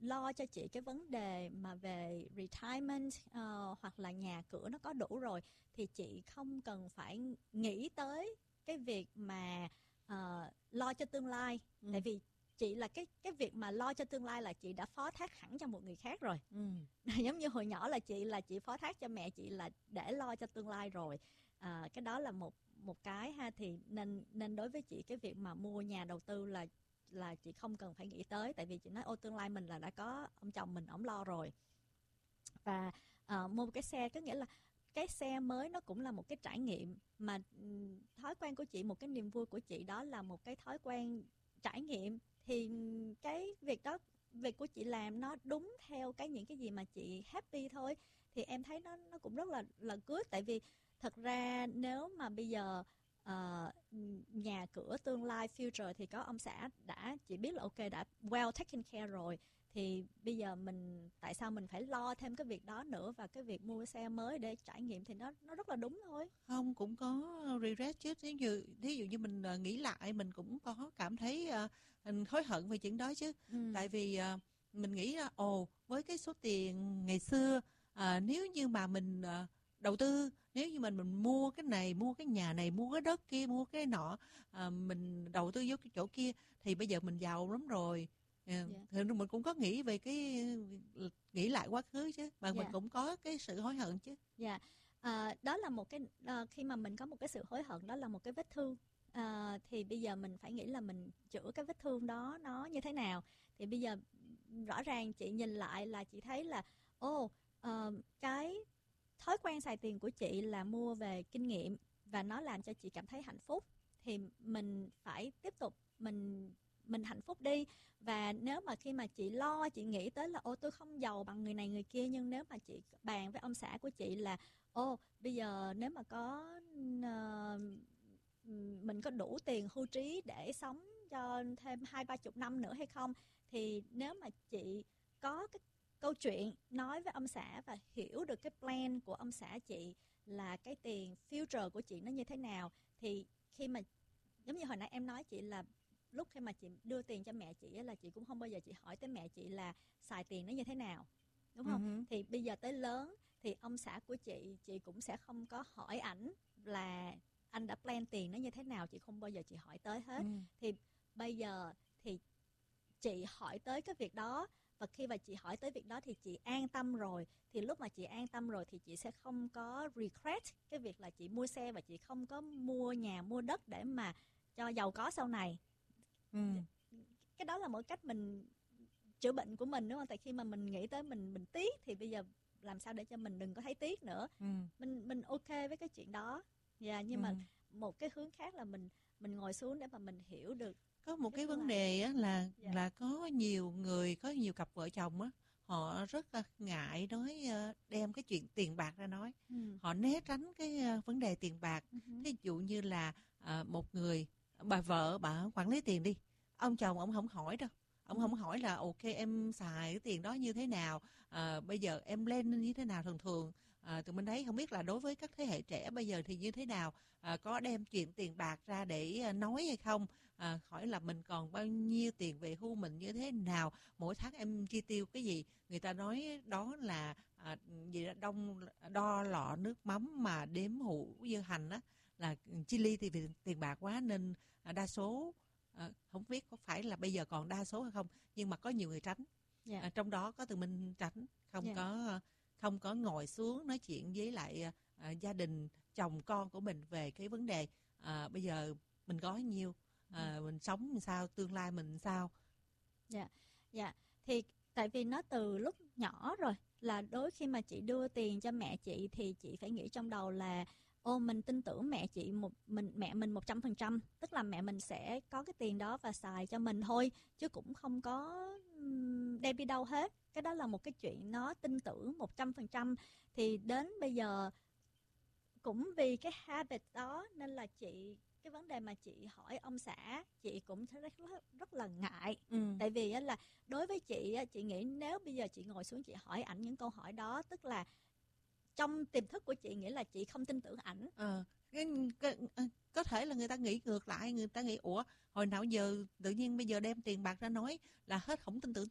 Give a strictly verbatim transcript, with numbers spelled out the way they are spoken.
lo cho chị cái vấn đề mà về retirement uh, hoặc là nhà cửa nó có đủ rồi, thì chị không cần phải nghĩ tới cái việc mà uh, lo cho tương lai. ừ. Tại vì chị là cái cái việc mà lo cho tương lai là chị đã phó thác hẳn cho một người khác rồi. ừ. Giống như hồi nhỏ là chị là chị phó thác cho mẹ chị là để lo cho tương lai rồi. À, cái đó là một một cái ha. Thì nên nên đối với chị cái việc mà mua nhà đầu tư là là chị không cần phải nghĩ tới, tại vì chị nói ô tương lai mình là đã có ông chồng mình ổng lo rồi. Và uh, mua một cái xe, có nghĩa là cái xe mới nó cũng là một cái trải nghiệm mà um, thói quen của chị, một cái niềm vui của chị đó là một cái thói quen trải nghiệm. Thì cái việc đó, việc của chị làm nó đúng theo cái những cái gì mà chị happy thôi, thì em thấy nó nó cũng rất là là good. Tại vì thật ra nếu mà bây giờ uh, nhà cửa tương lai future thì có ông xã đã, chị biết là ok đã well taken care rồi, thì bây giờ mình tại sao mình phải lo thêm cái việc đó nữa. Và cái việc mua xe mới để trải nghiệm thì nó nó rất là đúng thôi. Không, cũng có regret chứ. Thí dụ, thí dụ như mình uh, nghĩ lại, mình cũng có cảm thấy uh, hối hận về chuyện đó chứ. ừ. Tại vì uh, mình nghĩ là ồ, với cái số tiền ngày xưa, uh, nếu như mà mình uh, đầu tư, nếu như mình mình mua cái này, mua cái nhà này, mua cái đất kia, mua cái nọ, uh, mình đầu tư vô cái chỗ kia, thì bây giờ mình giàu lắm rồi. Yeah. Yeah. Thì mình cũng có nghĩ về cái nghĩ lại quá khứ chứ, mà yeah. mình cũng có cái sự hối hận chứ. Dạ. Yeah. À, đó là một cái à, khi mà mình có một cái sự hối hận, đó là một cái vết thương. À, thì bây giờ mình phải nghĩ là mình chữa cái vết thương đó nó như thế nào. Thì bây giờ rõ ràng chị nhìn lại là chị thấy là ô uh, cái thói quen xài tiền của chị là mua về kinh nghiệm và nó làm cho chị cảm thấy hạnh phúc. Thì mình phải tiếp tục mình mình hạnh phúc đi. Và nếu mà khi mà chị lo, chị nghĩ tới là ô tôi không giàu bằng người này người kia, nhưng nếu mà chị bàn với ông xã của chị là ô bây giờ nếu mà có uh, mình có đủ tiền hưu trí để sống cho thêm hai ba chục năm nữa hay không, thì nếu mà chị có cái câu chuyện nói với ông xã và hiểu được cái plan của ông xã chị là cái tiền future của chị nó như thế nào, thì khi mà giống như hồi nãy em nói chị là lúc khi mà chị đưa tiền cho mẹ chị là chị cũng không bao giờ chị hỏi tới mẹ chị là xài tiền nó như thế nào, đúng không? Uh-huh. Thì bây giờ tới lớn thì ông xã của chị chị cũng sẽ không có hỏi ảnh là anh đã plan tiền nó như thế nào, chị không bao giờ chị hỏi tới hết. uh-huh. Thì bây giờ thì chị hỏi tới cái việc đó, và khi mà chị hỏi tới việc đó thì chị an tâm rồi. Thì lúc mà chị an tâm rồi thì chị sẽ không có regret cái việc là chị mua xe, và chị không có mua nhà mua đất để mà cho giàu có sau này. ừ. Cái đó là một cách mình chữa bệnh của mình, đúng không? Tại khi mà mình nghĩ tới mình mình tiếc thì bây giờ làm sao để cho mình đừng có thấy tiếc nữa. ừ. mình mình ok với cái chuyện đó. Dạ, nhưng ừ. mà một cái hướng khác là mình mình ngồi xuống để mà mình hiểu được. Có một cái, cái vấn đề á là dạ. là có nhiều người, có nhiều cặp vợ chồng á, họ rất là ngại nói, đem cái chuyện tiền bạc ra nói. ừ. Họ né tránh cái vấn đề tiền bạc. uh-huh. Ví dụ như là một người, bà vợ bà quản lý tiền đi, ông chồng ông không hỏi đâu, ông ừ. không hỏi là ok em xài cái tiền đó như thế nào, à, bây giờ em lên như thế nào. Thường thường à, tụi mình thấy không biết là đối với các thế hệ trẻ bây giờ thì như thế nào, à, có đem chuyện tiền bạc ra để nói hay không, à, hỏi là mình còn bao nhiêu tiền về hưu, mình như thế nào, mỗi tháng em chi tiêu cái gì. Người ta nói đó là à, gì đó, đông đo lọ nước mắm mà đếm hũ dưa hành á, là chi ly thì vì tiền bạc quá nên à, đa số à, không biết có phải là bây giờ còn đa số hay không, nhưng mà có nhiều người tránh. yeah. à, trong đó có tụi mình tránh, không yeah. có không có ngồi xuống nói chuyện với lại à, gia đình chồng con của mình về cái vấn đề à, bây giờ mình có nhiêu, à, yeah. mình sống làm sao, tương lai mình sao. Dạ, yeah. dạ. Yeah. Thì tại vì nó từ lúc nhỏ rồi, là đôi khi mà chị đưa tiền cho mẹ chị thì chị phải nghĩ trong đầu là ô mình tin tưởng mẹ chị một mình mẹ mình một trăm phần trăm, tức là mẹ mình sẽ có cái tiền đó và xài cho mình thôi, chứ cũng không có đem đi đâu hết. Cái đó là một cái chuyện nó tin tưởng một trăm phần trăm. Thì đến bây giờ cũng vì cái habit đó nên là chị, cái vấn đề mà chị hỏi ông xã chị cũng thấy rất, rất là ngại. ừ. Tại vì là đối với chị, chị nghĩ nếu bây giờ chị ngồi xuống chị hỏi ảnh những câu hỏi đó, tức là trong tiềm thức của chị nghĩ là chị không tin tưởng ảnh. Ờ, cái, cái, có thể là người ta nghĩ ngược lại, người ta nghĩ ủa hồi nào giờ tự nhiên bây giờ đem tiền bạc ra nói là hết không tin tưởng